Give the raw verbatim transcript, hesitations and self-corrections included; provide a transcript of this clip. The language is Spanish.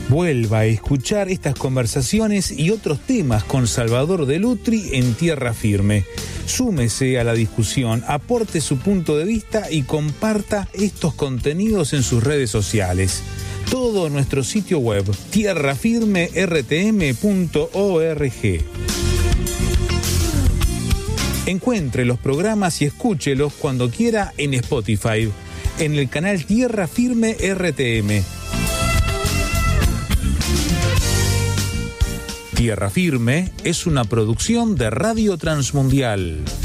Vuelva a escuchar estas conversaciones y otros temas con Salvador Delutri en Tierra Firme. Súmese a la discusión, aporte su punto de vista y comparta estos contenidos en sus redes sociales. Todo en nuestro sitio web, tierra firme r t m punto org. Encuentre los programas y escúchelos cuando quiera en Spotify, en el canal Tierra Firme R T M. Tierra Firme es una producción de Radio Transmundial.